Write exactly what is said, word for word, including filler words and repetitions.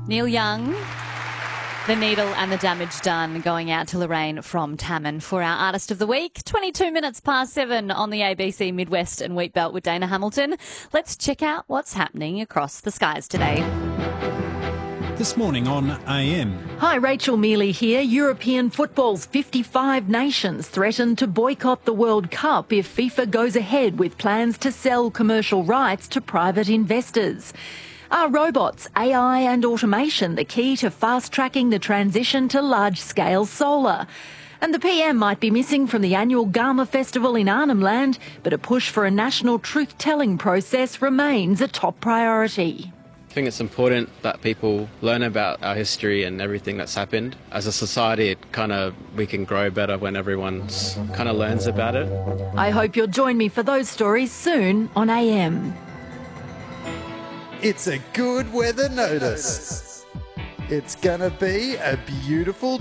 Neil Young, The Needle and the Damage Done, going out to Lorraine from Tammin for our Artist of the Week. twenty-two minutes past seven on the A B C Midwest and Wheatbelt with Dana Hamilton. Let's check out what's happening across the skies today. This morning on A M. Hi, Rachel Mealy here. European football's fifty-five nations threaten to boycott the World Cup if FIFA goes ahead with plans to sell commercial rights to private investors. Are robots, A I and automation the key to fast-tracking the transition to large-scale solar? And the P M might be missing from the annual Garma Festival in Arnhem Land, but a push for a national truth-telling process remains a top priority. I think it's important that people learn about our history and everything that's happened. As a society, it kind of we can grow better when everyone kind of learns about it. I hope you'll join me for those stories soon on A M. It's a good weather notice. It's gonna be a beautiful